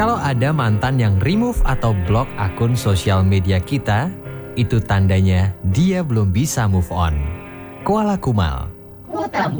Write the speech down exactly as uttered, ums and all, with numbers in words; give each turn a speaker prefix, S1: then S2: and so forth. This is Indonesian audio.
S1: Kalau ada mantan yang remove atau block akun sosial media kita, itu tandanya dia belum bisa move on. Kuala Kumal.
S2: Kuotamu